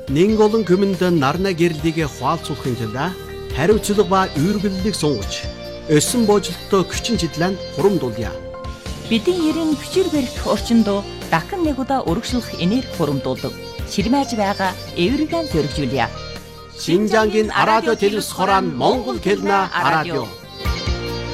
Нэг олон хүмүнд нарна гэрлийг хуалцуулахын тулд хариуцлага ба үүргэллийг сунгаж өссөн боожлолтоо хүчин чиглэн хурамдуулъя. Бидний ерэн хүчээр барих орчинд дахин нэг удаа өргөжлөх энерги хурамдуулдаг. Ширмэж байгаа эвэргэн зөргижүүлье. Шинжангийн радио телевиз хорон Монгол хэлнэ радио.